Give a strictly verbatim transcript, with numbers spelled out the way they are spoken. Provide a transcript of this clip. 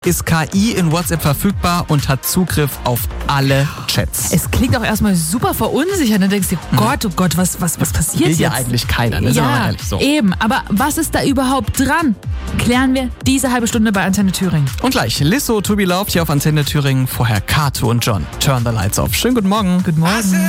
ist K I in WhatsApp verfügbar und hat Zugriff auf alle Chats. Es klingt auch erstmal super verunsichernd. Dann denkst du, oh Gott, oh Gott, was, was, was passiert Will jetzt? ja eigentlich keiner, ne? Sagen wir mal Ja, ehrlich, so. eben. Aber was ist da überhaupt dran? Klären wir diese halbe Stunde bei Antenne Thüringen. Und gleich Lizzo, To Be Loved hier auf Antenne Thüringen. Vorher Kato und John. Turn the Lights Off. Schönen guten Morgen. Guten Morgen.